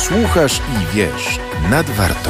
Słuchasz i wiesz nad Wartą.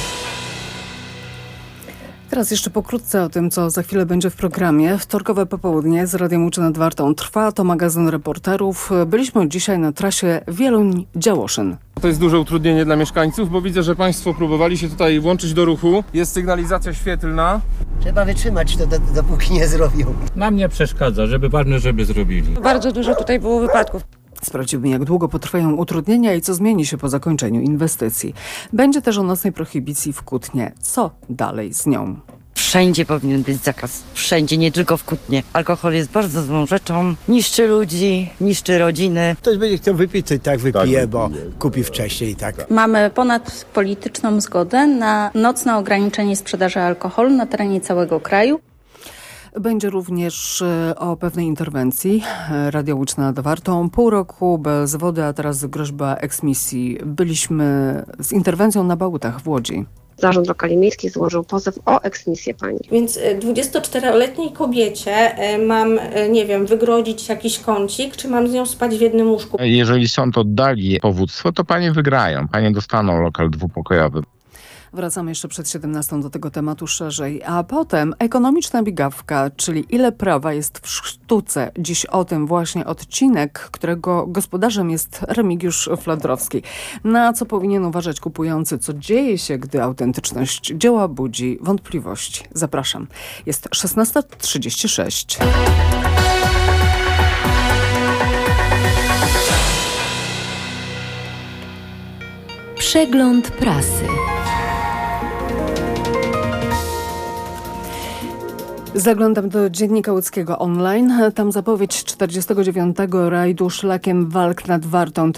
Teraz jeszcze pokrótce o tym, co za chwilę będzie w programie. Wtorkowe popołudnie z Radiem Łódź nad Wartą trwa. To magazyn reporterów. Byliśmy dzisiaj na trasie Wieluń-Działoszyn. To jest duże utrudnienie dla mieszkańców, bo widzę, że Państwo próbowali się tutaj włączyć do ruchu. Jest sygnalizacja świetlna. Trzeba wytrzymać to, dopóki nie zrobią. Nam nie przeszkadza, ważne, żeby zrobili. Bardzo dużo tutaj było wypadków. Sprawdzimy, jak długo potrwają utrudnienia i co zmieni się po zakończeniu inwestycji. Będzie też o nocnej prohibicji w Kutnie. Co dalej z nią? Wszędzie powinien być zakaz. Wszędzie, nie tylko w Kutnie. Alkohol jest bardzo złą rzeczą. Niszczy ludzi, niszczy rodziny. Ktoś będzie chciał wypić, to i tak wypije, bo kupi wcześniej i tak. Mamy ponadpolityczną zgodę na nocne ograniczenie sprzedaży alkoholu na terenie całego kraju. Będzie również o pewnej interwencji. Radio Łódź nad Wartą. Pół roku bez wody, a teraz groźba eksmisji. Byliśmy z interwencją na Bałutach w Łodzi. Zarząd Lokali Miejskich złożył pozew o eksmisję pani. Więc 24-letniej kobiecie mam, wygrodzić jakiś kącik, czy mam z nią spać w jednym łóżku? Jeżeli sąd oddali powództwo, to panie wygrają. Panie dostaną lokal dwupokojowy. Wracamy jeszcze przed 17 do tego tematu szerzej, a potem ekonomiczna migawka, czyli ile prawa jest w sztuce. Dziś o tym właśnie odcinek, którego gospodarzem jest Remigiusz Fladrowski. Na co powinien uważać kupujący, co dzieje się, gdy autentyczność dzieła budzi wątpliwości. Zapraszam. Jest 16:36. Przegląd prasy. Zaglądam do Dziennika Łódzkiego online. Tam zapowiedź 49. rajdu szlakiem walk nad Wartą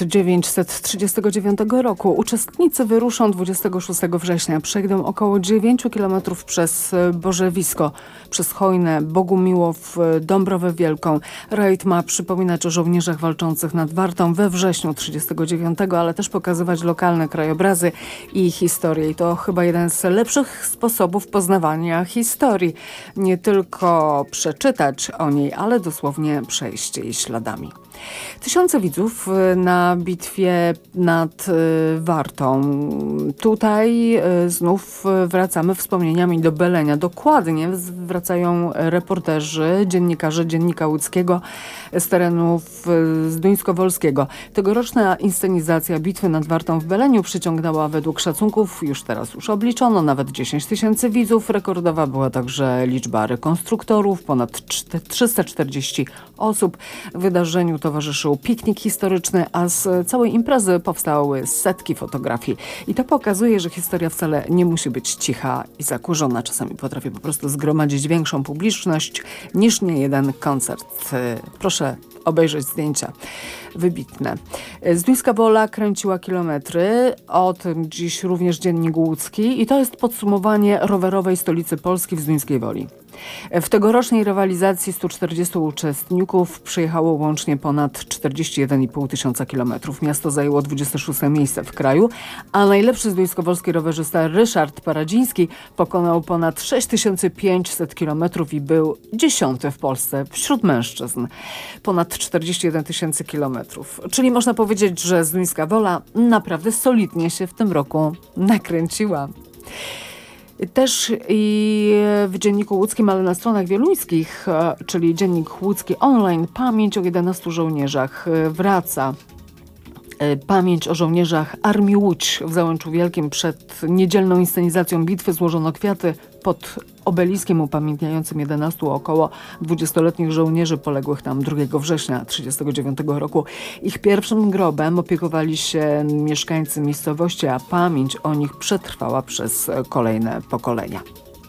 1939 roku. Uczestnicy wyruszą 26 września. Przejdą około 9 km przez Bożewisko, przez Chojnę, Bogumiłów, Dąbrowę Wielką. Rajd ma przypominać o żołnierzach walczących nad Wartą we wrześniu 1939, ale też pokazywać lokalne krajobrazy i historię. I to chyba jeden z lepszych sposobów poznawania historii. Nie tylko przeczytać o niej, ale dosłownie przejść jej śladami. Tysiące widzów na bitwie nad Wartą. Tutaj znów wracamy wspomnieniami do Belenia. Dokładnie wracają reporterzy, dziennikarze Dziennika Łódzkiego z terenów Zduńskowolskiego. Tegoroczna inscenizacja bitwy nad Wartą w Beleniu przyciągnęła według szacunków, już obliczono, nawet 10 000 widzów. Rekordowa była także liczba rekonstruktorów, ponad 340 osób. Wydarzeniu towarzyszył piknik historyczny, a z całej imprezy powstały setki fotografii. I to pokazuje, że historia wcale nie musi być cicha i zakurzona. Czasami potrafi po prostu zgromadzić większą publiczność niż niejeden koncert. Proszę obejrzeć zdjęcia. Wybitne. Zduńska Wola kręciła kilometry. O tym dziś również Dziennik Łódzki. I to jest podsumowanie rowerowej stolicy Polski w Zduńskiej Woli. W tegorocznej rywalizacji 140 uczestników przyjechało łącznie ponad 41,5 tysiąca kilometrów. Miasto zajęło 26 miejsce w kraju, a najlepszy zduńskowolski rowerzysta Ryszard Paradziński pokonał ponad 6500 kilometrów i był 10. w Polsce wśród mężczyzn. Ponad 41 tysięcy kilometrów. Czyli można powiedzieć, że Zduńska Wola naprawdę solidnie się w tym roku nakręciła. Też i w Dzienniku Łódzkim, ale na stronach wieluńskich, czyli Dziennik Łódzki Online, pamięć o 11 żołnierzach wraca. Pamięć o żołnierzach Armii Łódź w Załęczu Wielkim. Przed niedzielną inscenizacją bitwy złożono kwiaty pod obeliskiem upamiętniającym 11 około 20-letnich żołnierzy poległych tam 2 września 1939 roku. Ich pierwszym grobem opiekowali się mieszkańcy miejscowości, a pamięć o nich przetrwała przez kolejne pokolenia.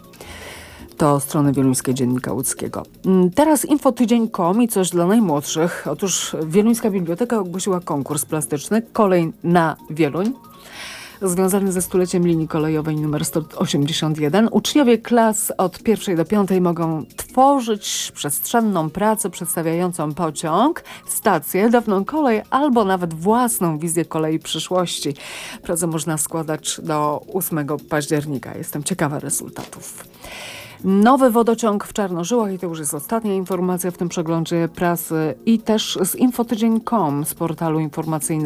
To strony wieluńskie Dziennika Łódzkiego. Teraz infotydzień.com i coś dla najmłodszych. Otóż Wieluńska Biblioteka ogłosiła konkurs plastyczny Kolej na Wieluń, związany ze stuleciem linii kolejowej nr 181. Uczniowie klas od 1 do 5 mogą tworzyć przestrzenną pracę przedstawiającą pociąg, stację, dawną kolej albo nawet własną wizję kolei przyszłości. Pracę można składać do 8 października. Jestem ciekawa rezultatów. Nowy wodociąg w Czarnożyłach i to już jest ostatnia informacja w tym przeglądzie prasy i też z infotydzień.com, z portalu informacyjnego.